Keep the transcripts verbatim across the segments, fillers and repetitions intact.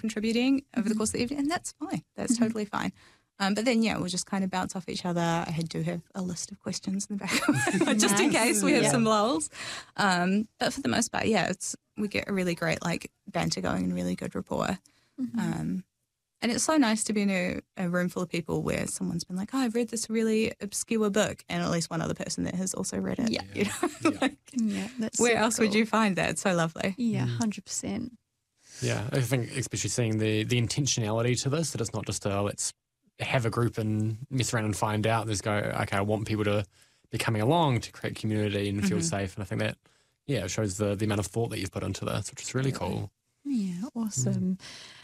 contributing over Mm-hmm. the course of the evening, and that's fine. That's Mm-hmm. totally fine. Um, but then, yeah, we'll just kind of bounce off each other. I do have a list of questions in the back of my mind, just in Nice. case we have Yeah. some lulls. Um, but for the most part, yeah, it's we get a really great like banter going and really good rapport. Mm-hmm. Um, and it's so nice to be in a, a room full of people where someone's been like, oh, I've read this really obscure book, and at least one other person that has also read it. Yeah. You know? Yeah. like, Yeah, that's where so else would cool. you find that? It's so lovely. Yeah, one hundred percent. Yeah, I think especially seeing the the intentionality to this, that it's not just a let's have a group and mess around and find out. There's go, okay, I want people to be coming along to create community and feel Mm-hmm. safe. And I think that, yeah, it shows the, the amount of thought that you've put into this, which is really cool. Yeah, awesome.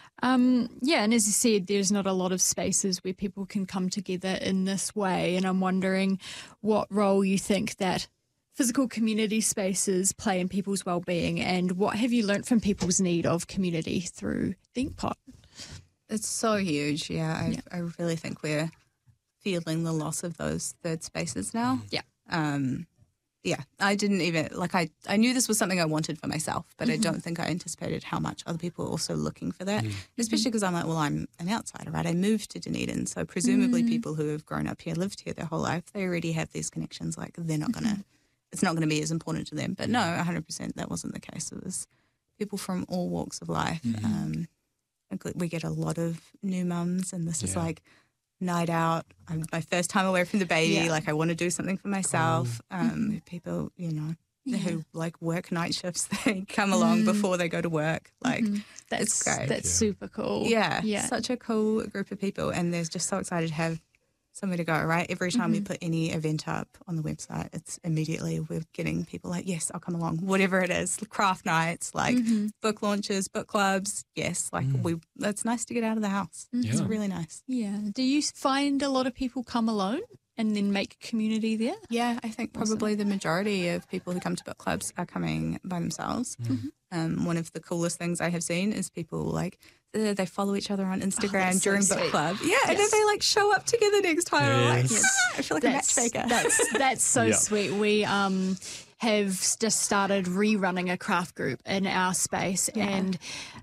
Um, yeah, and as you said, there's not a lot of spaces where people can come together in this way. And I'm wondering what role you think that physical community spaces play in people's well-being, and what have you learnt from people's need of community through ThinkPod? It's so huge. Yeah, I, Yeah. I really think we're feeling the loss of those third spaces now. Yeah. Um, yeah, I didn't even, like, I, I knew this was something I wanted for myself, but Mm-hmm. I don't think I anticipated how much other people were also looking for that, especially because I'm like, well, I'm an outsider, right? I moved to Dunedin, so presumably Mm. people who have grown up here, lived here their whole life, they already have these connections, like, they're not going to, it's not going to be as important to them. But no, one hundred percent that wasn't the case. It was people from all walks of life. Um, I g- we get a lot of new mums, and this is Yeah. like night out. I'm my first time away from the baby. Yeah. Like I want to do something for myself. Um, People, you know, who like work night shifts, they come along before they go to work. Like, That's it's great. That's Yeah. super cool. yeah, Yeah. such a cool group of people, and they're just so excited to have somewhere to go, right? Every time we put any event up on the website, it's immediately we're getting people like, yes, I'll come along, whatever it is, craft nights, like book launches, book clubs. Yes, like we, it's nice to get out of the house. It's Yeah. really nice. Yeah. Do you find a lot of people come alone and then make community there? Yeah, I think probably the majority of people who come to book clubs are coming by themselves. Um, one of the coolest things I have seen is people like uh, they follow each other on Instagram that's so during book sweet. club. Yeah, and then Yes. they like show up together next time. I'm like, Yes. "Ah, I feel like That's a matchmaker. that's that's so Yeah. sweet. We um have just started rerunning a craft group in our space, and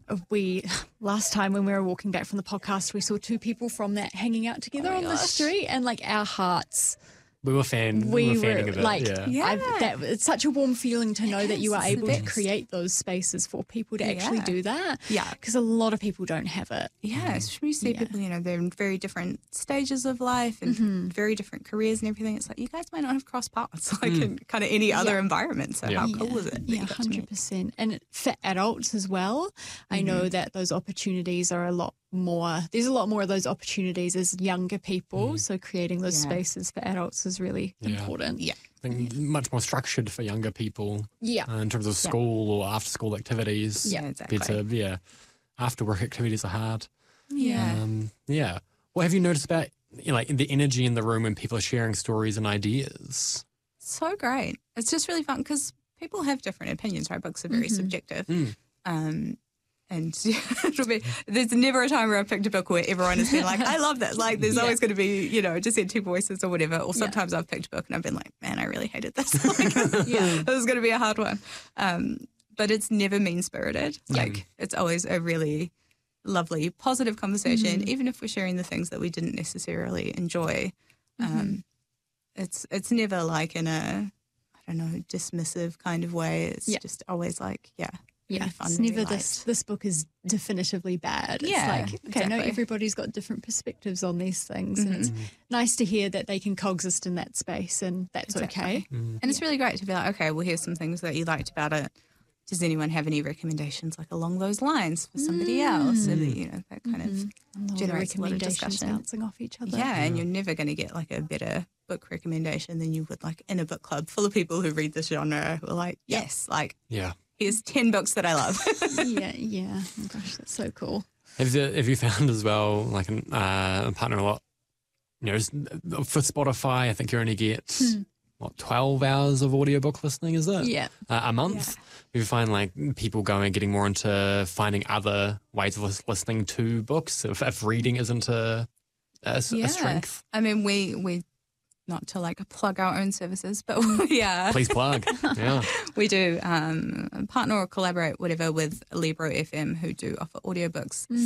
we last time when we were walking back from the podcast, we saw two people from that hanging out together on the gosh. street, and like our hearts. We were fan, we, We were fanning were of it. like, yeah. Yeah. I've, that, it's such a warm feeling to know that you are It's the able to best. create those spaces for people to actually Yeah. do that. Yeah. Because a lot of people don't have it. Yeah, especially when you see Yeah. people, you know, they're in very different stages of life and Mm-hmm. very different careers and everything. It's like, you guys might not have crossed paths like in kind of any other Yeah. environment. So Yeah. how cool is it? that Yeah, you got to hundred meet? percent. And for adults as well, I Mm-hmm. know that those opportunities are a lot more. There's a lot more of those opportunities as younger people. So creating those Yeah. spaces for adults is really Yeah. important. Yeah. I think much more structured for younger people Yeah. uh, in terms of school or after school activities. Yeah, exactly. Better, yeah. After work activities are hard. Yeah. Um, yeah. What have you noticed about you know, like the energy in the room when people are sharing stories and ideas? So great. It's just really fun because people have different opinions, right? Books are very subjective. Um, and it'll be, there's never a time where I've picked a book where everyone has been like, I love that. Like, there's Yeah. always going to be, you know, just in two voices or whatever. Or sometimes I've picked a book and I've been like, man, I really hated this. Like, Yeah. this is going to be a hard one. Um, but it's never mean-spirited. Like, it's always a really lovely, positive conversation, even if we're sharing the things that we didn't necessarily enjoy. Um, it's it's never like in a, I don't know, dismissive kind of way. It's Yeah. just always like, yeah, really Yeah, fun, it's really never light. this. This book is definitively bad. It's Yeah, like okay, no, exactly. everybody's got different perspectives on these things, and it's nice to hear that they can coexist in that space, and that's okay. Exactly. And it's really great to be like, okay, well, here's some things that you liked about it. Does anyone have any recommendations like along those lines for somebody else? And you know, that kind of And all the generates a lot of recommendations discussion. bouncing off each other. Yeah, and you're never going to get like a better book recommendation than you would like in a book club full of people who read this genre who are like, yes, like Yeah. here's ten books that I love. yeah, yeah. Oh my gosh, that's so cool. Have you, have you found as well, like an, uh, a partner a lot, you know, s- for Spotify, I think you only get, what, twelve hours of audiobook listening, is it? Yeah. Uh, a month? You find like people going, getting more into finding other ways of lis- listening to books, if, if reading isn't a, a, s- a strength. I mean, we, we, not to like plug our own services, but yeah, Please plug. Yeah. we do um, partner or collaborate, whatever, with Libro F M who do offer audiobooks.